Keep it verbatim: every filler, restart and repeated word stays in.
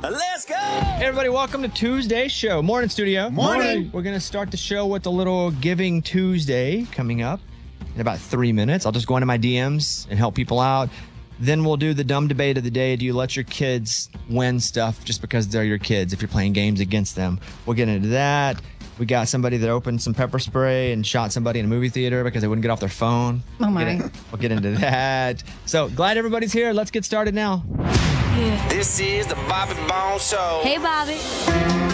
Let's go! Hey everybody, welcome to Tuesday's show. Morning, studio. Morning. We're going to start the show with a little Giving Tuesday coming up in about three minutes. I'll just go into my D Ms and help people out. Then we'll do the dumb debate of the day. Do you let your kids win stuff just because they're your kids if you're playing games against them? We'll get into that. We got somebody that opened some pepper spray and shot somebody in a movie theater because they wouldn't get off their phone. Oh, my. We'll get, in- we'll get into that. So glad everybody's here. Let's get started now. This is the Bobby Bones Show. Hey, Bobby.